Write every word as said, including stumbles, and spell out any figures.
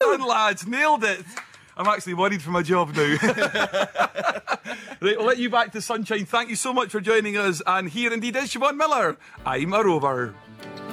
done, lads. Nailed it. I'm actually worried for my job now. Right, we'll let you back to sunshine. Thank you so much for joining us. And here indeed is Siobhan Miller. I'm a rover.